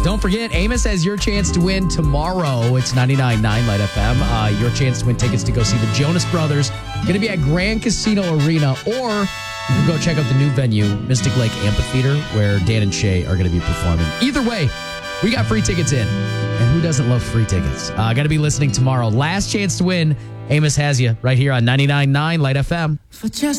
Don't forget, Amos has your chance to win tomorrow. It's 99.9 Light FM. Your chance to win tickets to go see the Jonas Brothers. Going to be at Grand Casino Arena, or you can go check out the new venue, Mystic Lake Amphitheater, where Dan and Shay are going to be performing. Either way, we got free tickets in. And who doesn't love free tickets? Got to be listening tomorrow. Last chance to win. Amos has you right here on 99.9 Light FM.